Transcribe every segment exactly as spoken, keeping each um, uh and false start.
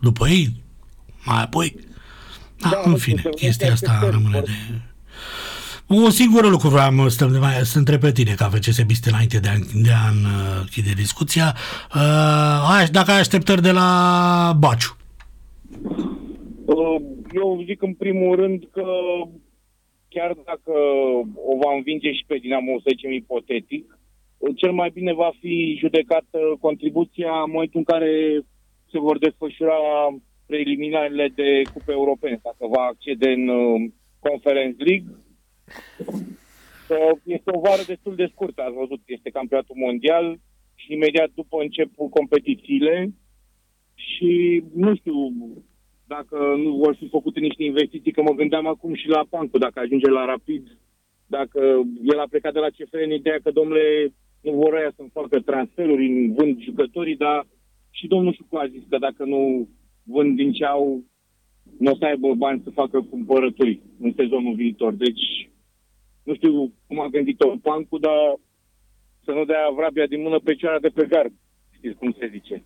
după ei, mai apoi. Da, da, în fine, chestia asta rămâne de... Un singur lucru vreau să, să întreb pe tine, ca F C S Biste, înainte de a, de a închide discuția. Uh, dacă ai așteptări de la Baciu. Uh, eu zic în primul rând că chiar dacă o va învinge și pe Dinamo, să zicem ipotetic, cel mai bine va fi judecată contribuția în momentul în care se vor desfășura preliminarele de cupe europene, dacă va accede în uh, Conference League. Este o vară destul de scurtă, ați văzut, este campionatul mondial și imediat după încep competițiile și nu știu dacă nu vor fi făcute niște investiții, că mă gândeam acum și la Pancu, dacă ajunge la Rapid, dacă el a plecat de la C F R în ideea că, domnule, nu vor aia să-mi facă transferuri, vând jucătorii, dar și domnul Șucu a zis că dacă nu vând din ce au, nu o să aibă bani să facă cumpărături în sezonul viitor. Deci, nu știu cum a gândit-o Pancu, dar să nu dea vrabia din mână pe cioara de pe gard. Știți cum se zice.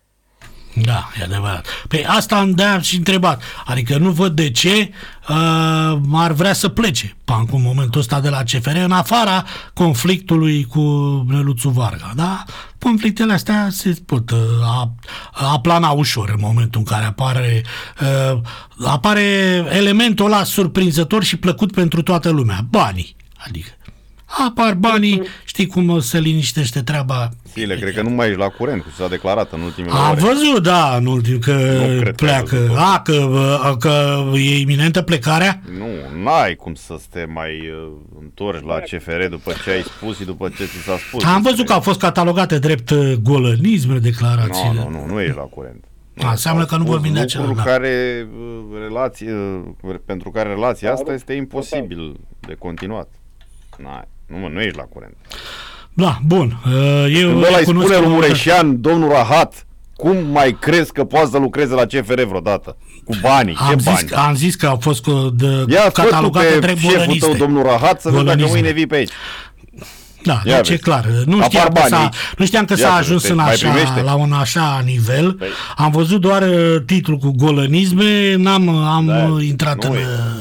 Da, e adevărat. Păi asta am de-aia și întrebat. Adică nu văd de ce uh, ar vrea să plece Pancu în momentul ăsta de la C F R, în afara conflictului cu Neluțu Varga. Da? Conflictele astea se pot uh, aplana ușor în momentul în care apare, uh, apare elementul ăla surprinzător și plăcut pentru toată lumea. Banii. Adică apar banii, știi cum se liniștește treaba. Sile, cred că nu mai ești la curent cu ce s-a declarat în ultimele Am ore. văzut, da, în ultim, că pleacă. Că A, că, că e iminentă plecarea? Nu, n-ai cum să te mai uh, întorci la C F R după ce ai spus și după ce ți s-a spus. Am văzut că au fost catalogate drept golănisme declarațiile. Nu, nu, nu, nu ești la curent. A, înseamnă că nu vorbim de acela. Da. Care, relație, pentru care relația asta este imposibil de continuat. N-ai. Nu, mă, nu ești la curent. Da, bun. Eu Când ăla îi spune lui Mureșan, domnul Rahat, cum mai crezi că poate să lucreze la C F R vreodată? Cu banii, am ce zis, bani? Am zis că au fost de, ia catalogate drept șeful golăniste. tău, domnul Rahat, să vezi dacă mâine vii pe aici. Da, ia deci e clar. Nu știam, că s-a, nu știam că s-a ajuns în așa, la un așa nivel. Păi. Am văzut doar titlul cu golănisme, n-am am da, intrat în,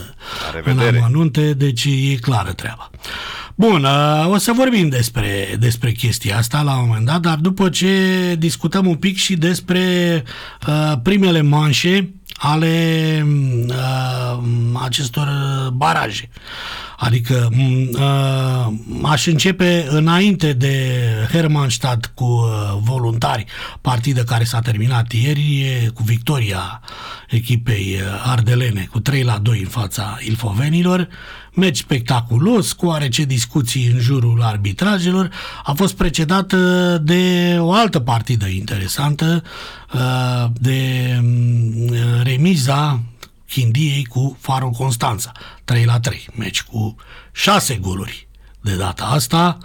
în amănunte, deci e clară treaba. Bun, o să vorbim despre, despre chestia asta la un moment dat, dar după ce discutăm un pic și despre uh, primele manșe ale uh, acestor baraje. Adică uh, aș începe înainte de Hermannstadt cu uh, Voluntari, partidă care s-a terminat ieri cu victoria echipei ardelene cu trei la doi în fața ilfovenilor. Meci spectaculos, cu oarece discuții în jurul arbitrajelor. A fost precedată de o altă partidă interesantă, uh, de uh, remiza Chindiei cu Farul Constanța, trei la trei, meci cu șase goluri de data asta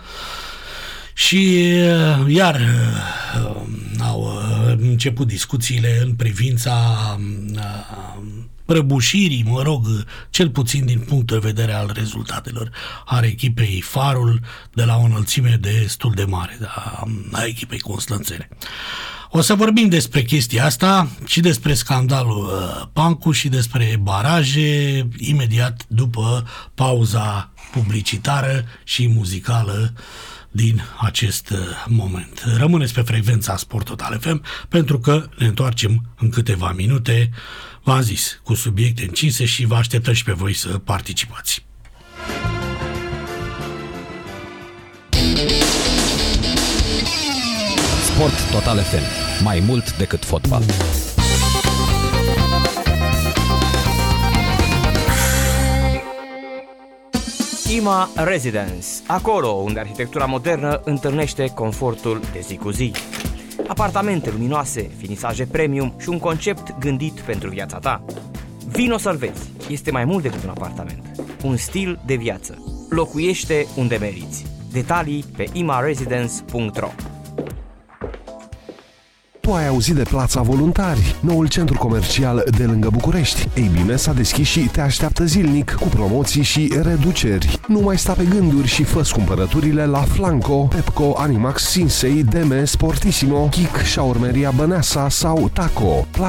și iar au început discuțiile în privința prăbușirii, mă rog, cel puțin din punct de vedere al rezultatelor, are echipei Farul de la o înălțime destul de mare, a, a echipei constanțene. O să vorbim despre chestia asta și despre scandalul uh, Pancu și despre baraje imediat după pauza publicitară și muzicală din acest uh, moment. Rămâneți pe frecvența Sport Total F M pentru că ne întoarcem în câteva minute, v-am zis, cu subiecte încinse și vă așteptăm și pe voi să participați. Sport Total F M. Mai mult decât fotbal. IMA Residence. Acolo unde arhitectura modernă întâlnește confortul de zi cu zi. Apartamente luminoase, finisaje premium și un concept gândit pentru viața ta. Vino să-l vezi. Este mai mult decât un apartament. Un stil de viață. Locuiește unde meriți. Detalii pe ima residence punct ro. Tu ai auzit de Plața Voluntari, noul centru comercial de lângă București. Ei bine, s-a deschis și te așteaptă zilnic cu promoții și reduceri. Nu mai sta pe gânduri și fă-ți cumpărăturile la Flanco, Pepco, Animax, Sinsei, Deme, Sportissimo, Kik, Shaurmeria Băneasa sau Taco.